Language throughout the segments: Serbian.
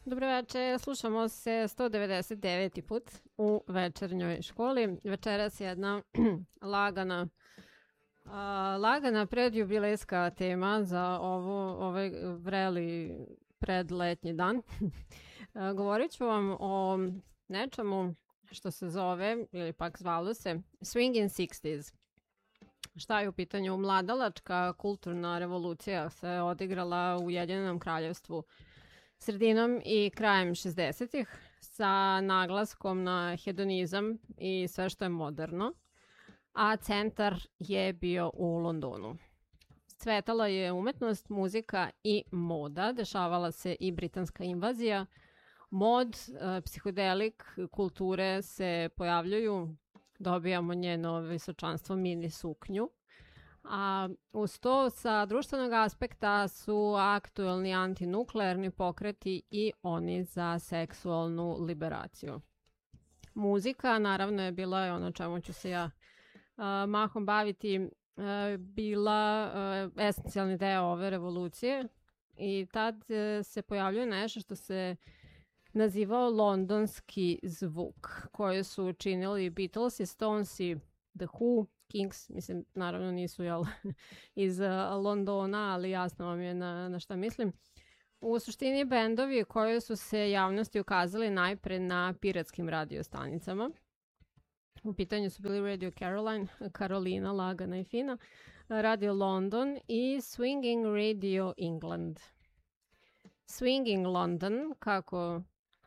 Dobro večer, slušamo se 199. put u večernjoj školi. Večeras je jedna lagana predjubilejska tema za ovaj vreli predletnji dan. Govorit ću vam o nečemu što se zove, ili pak zvalo se, Swinging 60s. Šta je u pitanju? Mladalačka kulturna revolucija se odigrala u Ujedinjenom kraljevstvu sredinom i krajem 60-ih sa naglaskom na hedonizam i sve što je moderno, a centar je bio u Londonu. Cvetala je umetnost, muzika i moda, dešavala se i britanska invazija. Mod, psihodelik, kulture se pojavljuju, dobijamo njeno visočanstvo mini suknju. A uz to sa društvenog aspekta su aktuelni antinuklearni pokreti i oni za seksualnu liberaciju. Muzika, naravno, je bila ono čemu ću se ja mahom baviti, bila esencijalni deo ove revolucije i tad se pojavljuje nešto što se nazivao londonski zvuk, koje su činili Beatlesi, Stonesi, The Who, Kings, mislim, naravno nisu iz Londona, ali jasno vam je na šta mislim. U suštini bendovi koji su se javnosti ukazali najpre na piratskim radiostanicama. U pitanju su bili Radio Caroline, Karolina, lagana i fina, Radio London i Swinging Radio England. Swinging London, kako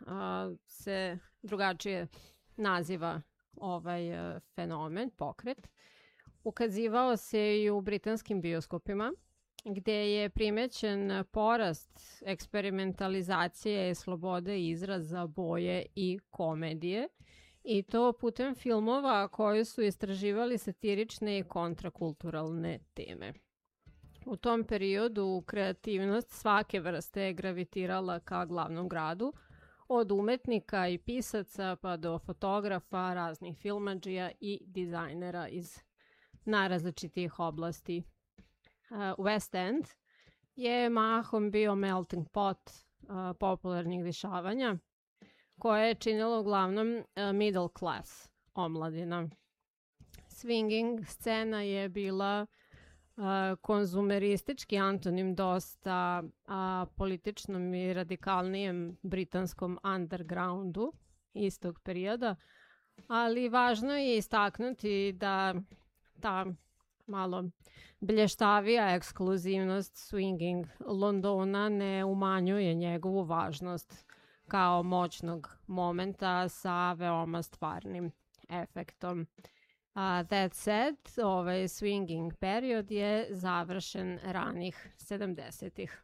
se drugačije naziva ovaj fenomen, pokret, ukazivao se i u britanskim bioskopima, gde je primećen porast eksperimentalizacije, slobode izraza, boje i komedije, i to putem filmova koji su istraživali satirične i kontrakulturalne teme. U tom periodu kreativnost svake vrste je gravitirala ka glavnom gradu, od umetnika i pisaca pa do fotografa, raznih filmadžija i dizajnera iz najrazličitijih oblasti. West End je mahom bio melting pot popularnih dešavanja, koje je činilo uglavnom middle class omladina. Swinging scena je bila konzumeristički antonim dosta političnom i radikalnijem britanskom undergroundu istog perioda, ali važno je istaknuti da ta malo blještavija ekskluzivnost swinging Londona ne umanjuje njegovu važnost kao moćnog momenta sa veoma stvarnim efektom. That said, ovaj swinging period je završen ranih 70-ih.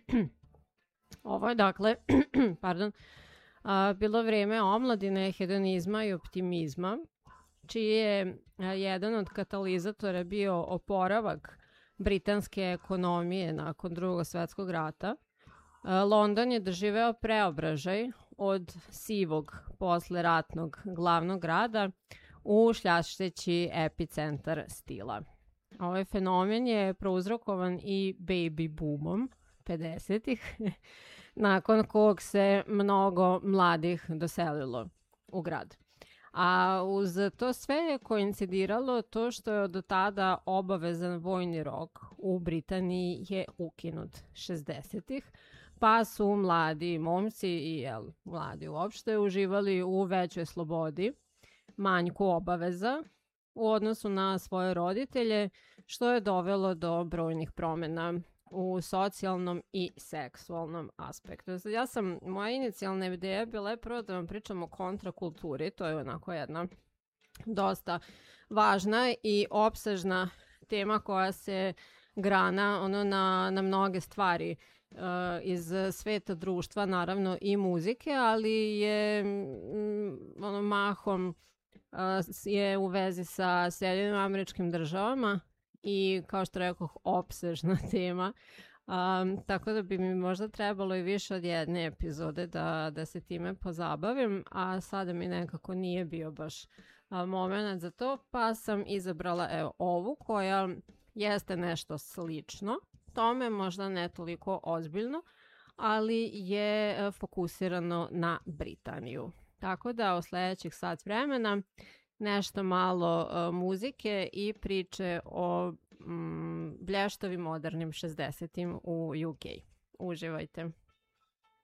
Ovo je dakle bilo vrijeme omladine, hedonizma i optimizma, čiji je jedan od katalizatora bio oporavak britanske ekonomije nakon Drugog svjetskog rata. London je doživeo preobražaj od sivog posleratnog glavnog grada u šljašteći epicentar stila. Ovaj fenomen je prouzrokovan i baby boomom 50-ih, nakon kog se mnogo mladih doselilo u grad. A uz to sve je koincidiralo to što je do tada obavezan vojni rok u Britaniji je ukinut 60-ih, pa su mladi momci i mladi uopšte uživali u većoj slobodi, manjku obaveza u odnosu na svoje roditelje, što je dovelo do brojnih promjena u socijalnom i seksualnom aspektu. Moja inicijalna ideja bila je prvo da vam pričam o kontrakulturi, to je onako jedna dosta važna i opsežna tema koja se grana na mnoge stvari iz sveta društva, naravno i muzike, ali je mahom je u vezi sa Sjedinjenim Američkim Državama i, kao što rekoh, opsežna tema. Tako da bi mi možda trebalo i više od jedne epizode da se time pozabavim, a sada mi nekako nije bio baš moment za to, pa sam izabrala ovu koja jeste nešto slično tome, možda ne toliko ozbiljno, ali je fokusirano na Britaniju. Tako da u sledećih sat vremena nešto malo muzike i priče o blještavim modernim 60-im u UK. Uživajte.